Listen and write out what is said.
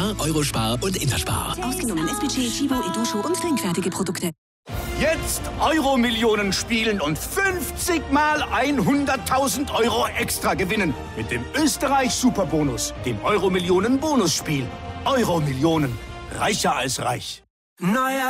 Spar, Eurospar und Interspar. Ausgenommen SPC, Chibo, Edusho und trinkfertige Produkte. Jetzt Euro-Millionen spielen und 50 mal 100.000 Euro extra gewinnen. Mit dem Österreich-Superbonus, dem Euro-Millionen-Bonusspiel. Euro-Millionen. Reicher als reich. Neuer